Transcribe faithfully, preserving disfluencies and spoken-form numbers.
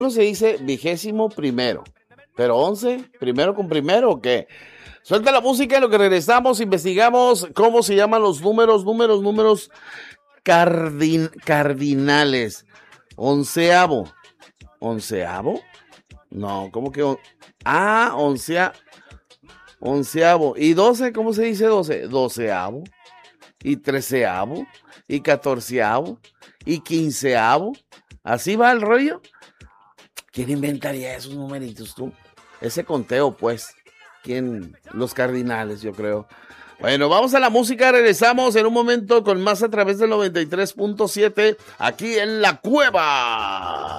se dice vigésimo primero, pero once, primero con primero, ¿o qué? Suelta la música en lo que regresamos, investigamos cómo se llaman los números, números, números cardin, cardinales. Onceavo. ¿Onceavo? No, ¿cómo que? On... Ah, oncea... onceavo. ¿Y doce? ¿Cómo se dice doce? Doceavo. ¿Y treceavo? ¿Y catorceavo? ¿Y quinceavo? ¿Así va el rollo? ¿Quién inventaría esos numeritos tú? Ese conteo, pues. ¿Quién? Los cardinales, yo creo. Bueno, vamos a la música, regresamos en un momento con más a través del noventa y tres punto siete aquí en La Cueva.